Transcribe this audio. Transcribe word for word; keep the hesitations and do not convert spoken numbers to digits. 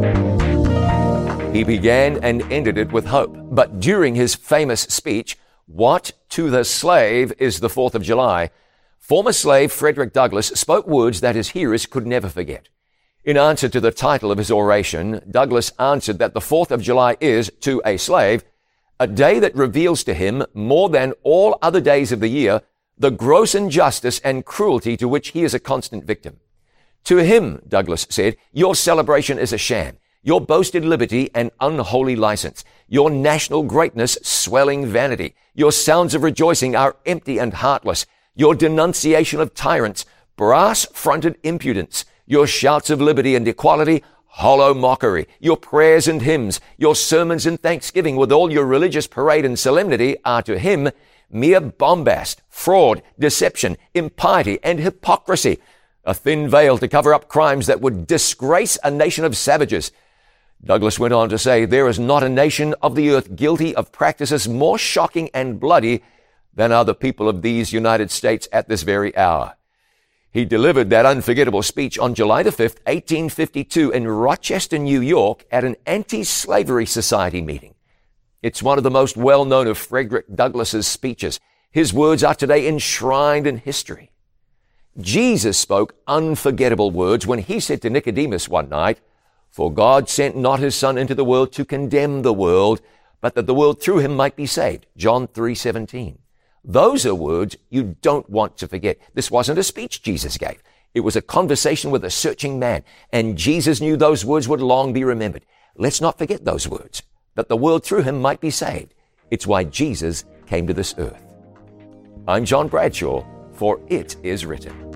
He began and ended it with hope. But during his famous speech, "What to the slave is the fourth of July?" former slave Frederick Douglass spoke words that his hearers could never forget. In answer to the title of his oration, Douglass answered that the fourth of July is, to a slave, a day that reveals to him, more than all other days of the year, the gross injustice and cruelty to which he is a constant victim. To him, Douglass said, your celebration is a sham, your boasted liberty an unholy license, your national greatness swelling vanity, your sounds of rejoicing are empty and heartless, your denunciation of tyrants, brass-fronted impudence, your shouts of liberty and equality, hollow mockery, your prayers and hymns, your sermons and thanksgiving with all your religious parade and solemnity are to him mere bombast, fraud, deception, impiety, and hypocrisy, a thin veil to cover up crimes that would disgrace a nation of savages. Douglass went on to say, there is not a nation of the earth guilty of practices more shocking and bloody than are the people of these United States at this very hour. He delivered that unforgettable speech on July the fifth, eighteen fifty-two in Rochester, New York at an anti-slavery society meeting. It's one of the most well-known of Frederick Douglass's speeches. His words are today enshrined in history. Jesus spoke unforgettable words when he said to Nicodemus one night, "For God sent not his Son into the world to condemn the world, but that the world through him might be saved." John three seventeen. Those are words you don't want to forget. This wasn't a speech Jesus gave. It was a conversation with a searching man, and Jesus knew those words would long be remembered. Let's not forget those words, that the world through him might be saved. It's why Jesus came to this earth. I'm John Bradshaw, for it is written.